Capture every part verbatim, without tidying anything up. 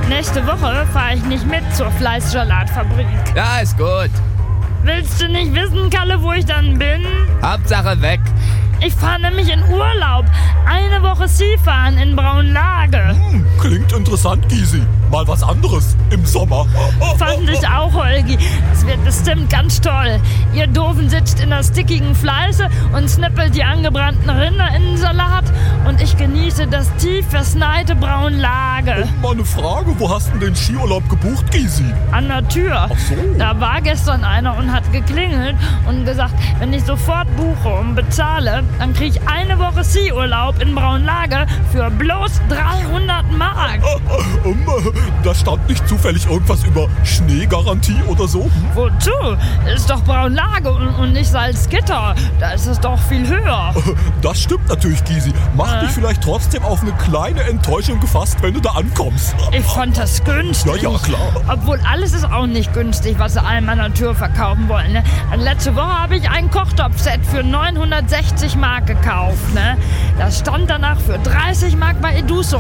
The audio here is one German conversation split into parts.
Nächste Woche fahre ich nicht mit zur Fleißsalatfabrik. Ja, ist gut. Willst du nicht wissen, Kalle, wo ich dann bin? Hauptsache weg. Ich fahre nämlich in Urlaub. Eine Woche Skifahren in Braunlage. Hm, klingt interessant, Gysi. Mal was anderes im Sommer. Fand ich auch, Holgi. Das wird bestimmt ganz toll. Ihr Doofen sitzt in der stickigen Fleiße und schnippelt die angebrannten Rinder in den Salat. Und ich genieße das tief verschneite Braunlage. Oh, mal eine Frage. Wo hast du denn den Skiurlaub gebucht, Gysi? An der Tür. Ach so. Da war gestern einer und hat geklingelt und gesagt, wenn ich sofort buche und bezahle, dann kriege ich eine Woche Skiurlaub in Braunlage für bloß dreihundert Mark. Ähm, da stand nicht zufällig irgendwas über Schneegarantie oder so? Wozu? Ist doch Braunlage und, und nicht Salzgitter. Da ist es doch viel höher. Das stimmt natürlich, Gysi. Mach Äh? dich vielleicht trotzdem auf eine kleine Enttäuschung gefasst, wenn du da ankommst. Ich fand das günstig. Ja, ja, klar. Obwohl alles ist auch nicht günstig, was sie einem an der Tür verkaufen wollen. Ne? Letzte Woche habe ich ein Kochtopfset für neunhundertsechzig Mark gekauft. Ne? Das stand danach für dreißig Mark bei Eduso.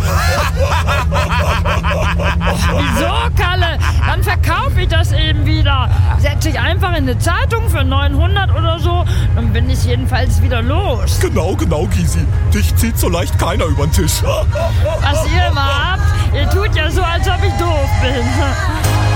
Wieso, Kalle? Dann verkaufe ich das eben wieder. Setze ich einfach in eine Zeitung für neunhundert oder so, dann bin ich jedenfalls wieder los. Genau, genau, Gysi. Dich zieht so leicht keiner über den Tisch. Was ihr immer habt, ihr tut ja so, als ob ich doof bin.